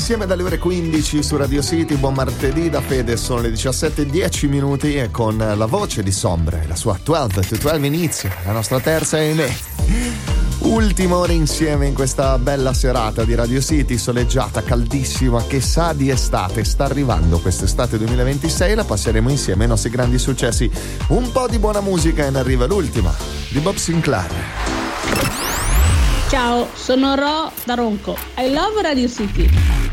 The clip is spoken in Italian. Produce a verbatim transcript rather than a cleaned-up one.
insieme dalle ore quindici su Radio City. Buon martedì da Fede, sono le diciassette e dieci minuti e con la voce di Sombre, la sua dodici to dodici inizia la nostra terza e me. Ultima ora insieme in questa bella serata di Radio City, soleggiata, caldissima, che sa di estate. Sta arrivando quest'estate duemilaventisei, la passeremo insieme ai nostri grandi successi. Un po' di buona musica e ne arriva l'ultima di Bob Sinclair. Ciao, sono Ro da Ronco. I love Radio City.